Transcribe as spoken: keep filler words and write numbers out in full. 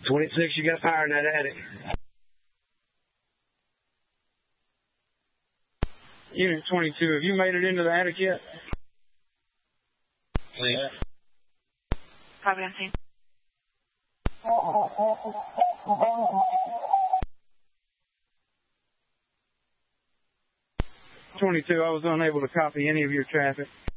twenty-six, you got fire in that attic. Unit twenty-two, have you made it into the attic yet? Yeah. Copy on scene. twenty-two, I was unable to copy any of your traffic.